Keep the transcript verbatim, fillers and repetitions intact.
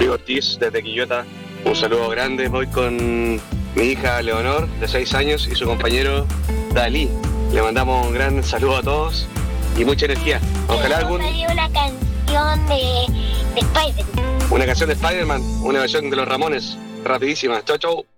Rodrigo Ortiz, desde Quillota. Un saludo grande. Voy con mi hija Leonor, de seis años, y su compañero Dalí. Le mandamos un gran saludo a todos y mucha energía. Ojalá algún... una canción de, de Spider-Man. Una canción de Spider-Man, una versión de los Ramones. Rapidísima. Chau, chau.